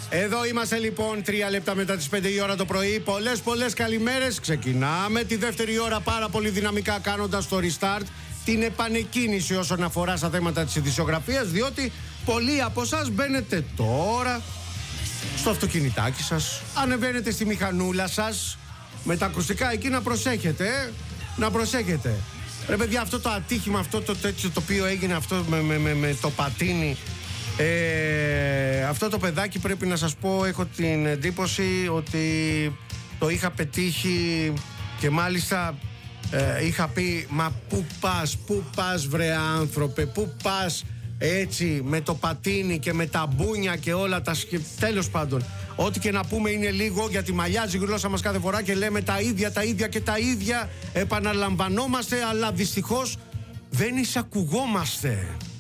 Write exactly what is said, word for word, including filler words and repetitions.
Εδώ είμαστε λοιπόν, τρία λεπτά μετά τις πέντε η ώρα το πρωί. Πολλές πολλές καλημέρες. Ξεκινάμε τη δεύτερη ώρα πάρα πολύ δυναμικά, κάνοντας το restart, την επανεκκίνηση όσον αφορά στα θέματα της ειδησιογραφίας, διότι πολλοί από εσάς μπαίνετε τώρα στο αυτοκινητάκι σας, ανεβαίνετε στη μηχανούλα σας με τα ακουστικά εκεί, να προσέχετε, να προσέχετε. Ρε παιδιά, αυτό το ατύχημα, αυτό το τέτοιο το οποίο έγινε αυτό με, με, με, με το πατίνι, ε, αυτό το παιδάκι, πρέπει να σας πω, έχω την εντύπωση ότι το είχα πετύχει και μάλιστα ε, είχα πει, μα πού πας, πού πας βρε άνθρωπε, πού πας έτσι με το πατίνι και με τα μπούνια και όλα τα σκε... Τέλος πάντων, ό,τι και να πούμε είναι λίγο, γιατί μαλλιάζει η γλώσσα μας κάθε φορά και λέμε τα ίδια, τα ίδια και τα ίδια, επαναλαμβανόμαστε, αλλά δυστυχώς δεν εισακουγόμαστε.